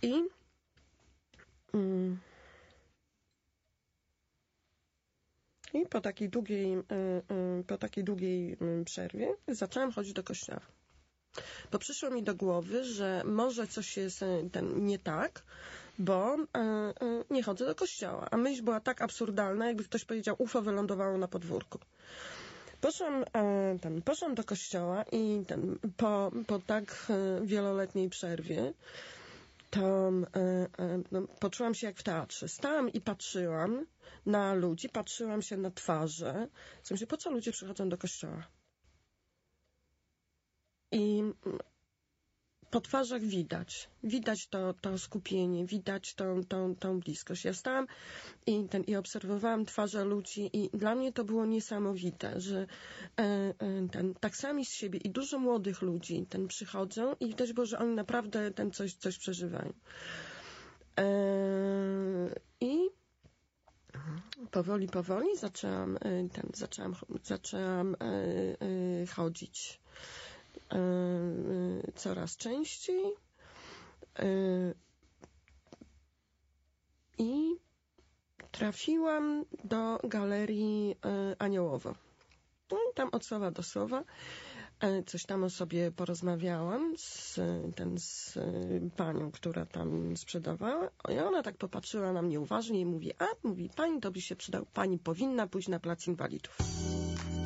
I po takiej długiej przerwie zaczęłam chodzić do kościoła. Bo przyszło mi do głowy, że może coś jest nie tak, bo nie chodzę do kościoła. A myśl była tak absurdalna, jakby ktoś powiedział, UFO wylądowało na podwórku. Poszłam do kościoła i po tak wieloletniej przerwie to poczułam się jak w teatrze. Stałam i patrzyłam na ludzi, patrzyłam się na twarze. W sensie, po co ludzie przychodzą do kościoła? I po twarzach widać to skupienie, widać tą bliskość. Ja stałam i obserwowałam twarze ludzi i dla mnie to było niesamowite, że tak sami z siebie i dużo młodych ludzi przychodzą i widać było, że oni naprawdę coś przeżywają. I powoli zaczęłam chodzić coraz częściej i trafiłam do Galerii Aniołowo. No i tam od słowa do słowa coś tam o sobie porozmawiałam z panią, która tam sprzedawała i ona tak popatrzyła na mnie uważnie i mówi, pani to by się przydał, pani powinna pójść na plac Inwalidów.